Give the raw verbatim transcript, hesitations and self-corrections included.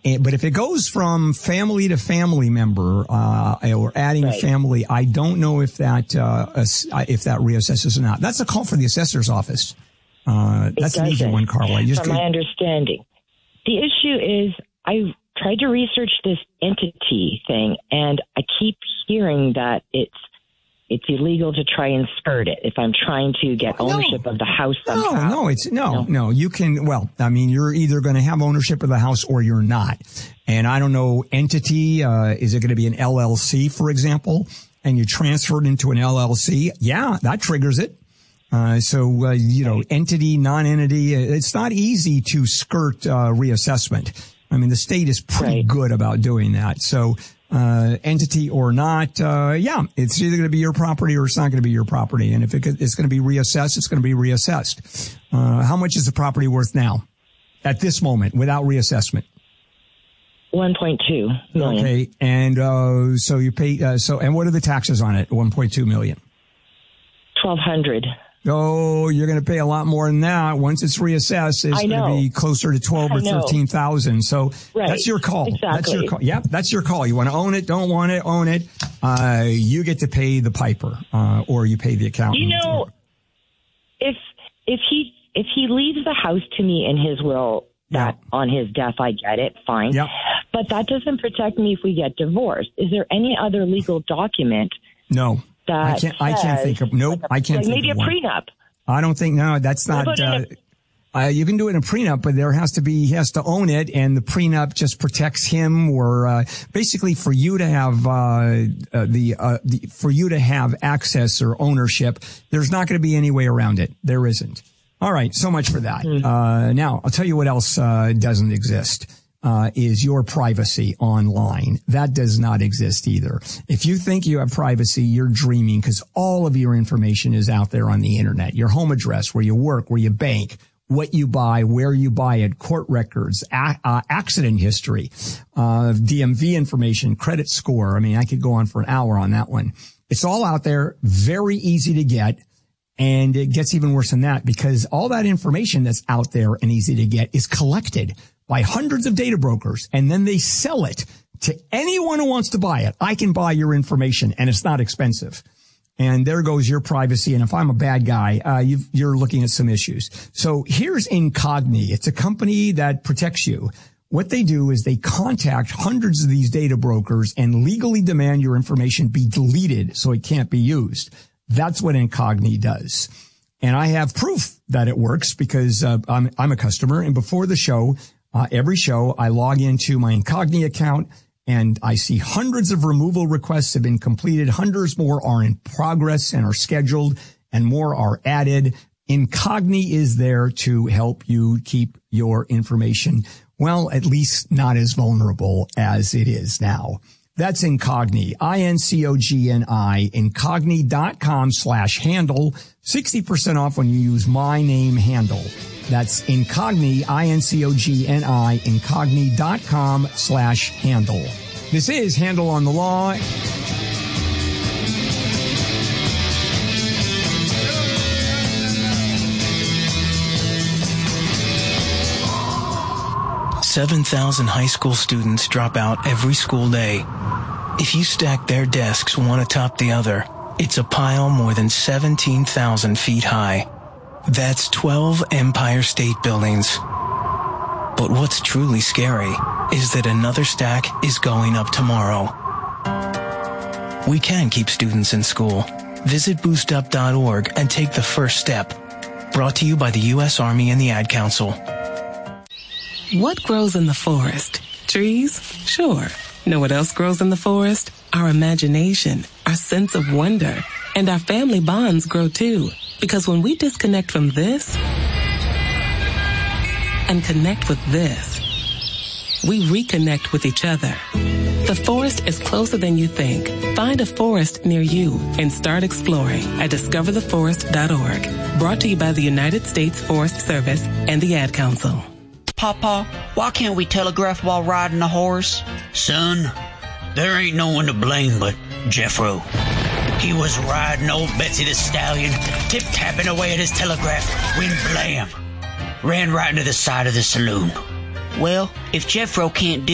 and, but if it goes from family to family member, uh, or adding right. a family, I don't know if that, uh, if that reassesses or not. That's a call for the assessor's office. Uh, that's an easy one, Carla. Just From my understanding. The issue is I tried to research this entity thing, and I keep hearing that it's it's illegal to try and skirt it if I'm trying to get ownership no. of the house somehow. No, no, it's no, no, no. You can, well, I mean, you're either going to have ownership of the house or you're not. And I don't know, entity, uh, is it going to be an L L C, for example, and you transfer it into an L L C? Yeah, that triggers it. Uh, so, uh, you know, entity, non-entity, it's not easy to skirt, uh, reassessment. I mean, the state is pretty right. good about doing that. So, uh, entity or not, uh, yeah, it's either going to be your property or it's not going to be your property. And if it, it's going to be reassessed, it's going to be reassessed. Uh, how much is the property worth now at this moment without reassessment? one point two million. Okay. And, uh, so you pay, uh, so, and what are the taxes on it? one point two million. twelve hundred. Oh, you're going to pay a lot more than that. Once it's reassessed, it's going to be closer to twelve or thirteen thousand. So right. that's your call. Exactly. That's your call. Yeah, that's your call. You want to own it, don't want it, own it. Uh, you get to pay the piper, uh, or you pay the accountant. You know, if, if he, if he leaves the house to me in his will, that yeah. on his death, I get it. Fine. Yep. But that doesn't protect me if we get divorced. Is there any other legal document? No. That I can't. I can't think of. Nope. Like a, I can't. Like think maybe of a one. prenup. I don't think. No, that's not. Uh, uh, you can do it in a prenup, but there has to be. He has to own it, and the prenup just protects him, or uh, basically for you to have uh, uh, the, uh, the for you to have access or ownership. There's not going to be any way around it. There isn't. All right. So much for that. Mm. Uh, now I'll tell you what else uh, doesn't exist. Uh, is your privacy online. That does not exist either. If you think you have privacy, you're dreaming, because all of your information is out there on the internet. Your home address, where you work, where you bank, what you buy, where you buy it, court records, a- uh, accident history, uh, D M V information, credit score. I mean, I could go on for an hour on that one. It's all out there, very easy to get. And it gets even worse than that, because all that information that's out there and easy to get is collected by hundreds of data brokers, and then they sell it to anyone who wants to buy it. I can buy your information, and it's not expensive. And there goes your privacy. And if I'm a bad guy, uh, you've, you're looking at some issues. So here's Incogni. It's a company that protects you. What they do is they contact hundreds of these data brokers and legally demand your information be deleted so it can't be used. That's what Incogni does. And I have proof that it works, because uh, I'm, I'm a customer. And before the show, Uh, every show, I log into my Incogni account, and I see hundreds of removal requests have been completed. Hundreds more are in progress and are scheduled, and more are added. Incogni is there to help you keep your information, well, at least not as vulnerable as it is now. That's Incogni, I N C O G N I, incogni.com slash handle, sixty percent off when you use my name handle. That's Incogni, I N C O G N I, incogni.com slash handle. This is Handle on the Law. seven thousand high school students drop out every school day. If you stack their desks one atop the other, it's a pile more than seventeen thousand feet high. That's twelve Empire State Buildings. But what's truly scary is that another stack is going up tomorrow. We can keep students in school. Visit boost up dot org and take the first step. Brought to you by the U S Army and the Ad Council. What grows in the forest? Trees? Sure. Know what else grows in the forest? Our imagination, our sense of wonder, and our family bonds grow too. Because when we disconnect from this and connect with this, we reconnect with each other. The forest is closer than you think. Find a forest near you and start exploring at discover the forest dot org. Brought to you by the United States Forest Service and the Ad Council. Papa, why can't we telegraph while riding a horse? Son, there ain't no one to blame but Jeffro. He was riding old Betsy the Stallion, tip-tapping away at his telegraph, when blam, ran right into the side of the saloon. Well, if Jeffro can't do